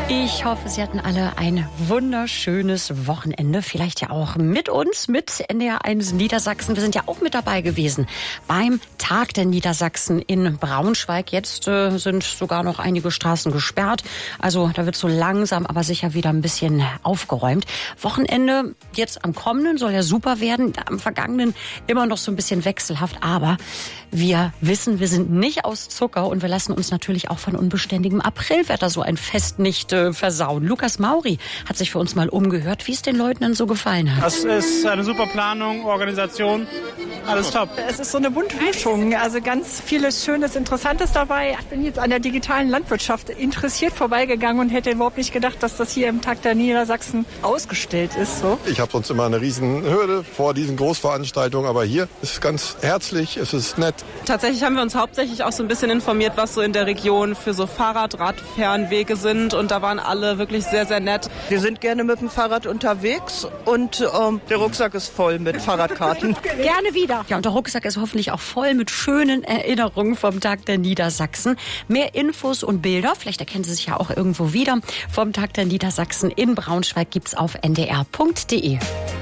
Ich hoffe, Sie hatten alle ein wunderschönes Wochenende. Vielleicht ja auch mit uns, mit NDR1 Niedersachsen. Wir sind ja auch mit dabei gewesen beim Tag der Niedersachsen in Braunschweig. Jetzt sind sogar noch einige Straßen gesperrt. Also da wird so langsam, aber sicher wieder ein bisschen aufgeräumt. Wochenende jetzt am kommenden soll ja super werden. Am vergangenen immer noch so ein bisschen wechselhaft. Aber wir wissen, wir sind nicht aus Zucker und wir lassen uns natürlich auch von unbeständigem Aprilwetter so ein Fest nicht versauen. Lukas Mauri hat sich für uns mal umgehört, wie es den Leuten dann so gefallen hat. Das ist eine super Planung, Organisation, alles top. Es ist so eine bunte Mischung, also ganz vieles Schönes, Interessantes dabei. Ich bin jetzt an der digitalen Landwirtschaft interessiert vorbeigegangen und hätte überhaupt nicht gedacht, dass das hier im Tag der Niedersachsen ausgestellt ist. So. Ich habe sonst immer eine riesen Hürde vor diesen Großveranstaltungen, aber hier ist es ganz herzlich, es ist nett. Tatsächlich haben wir uns hauptsächlich auch so ein bisschen informiert, was so in der Region für so Fahrrad-Radfernwege sind, und da waren alle wirklich sehr, sehr nett. Wir sind gerne mit dem Fahrrad unterwegs und der Rucksack ist voll mit Fahrradkarten. Gerne wieder. Ja, und der Rucksack ist hoffentlich auch voll mit schönen Erinnerungen vom Tag der Niedersachsen. Mehr Infos und Bilder, vielleicht erkennen Sie sich ja auch irgendwo wieder, vom Tag der Niedersachsen in Braunschweig gibt's auf ndr.de.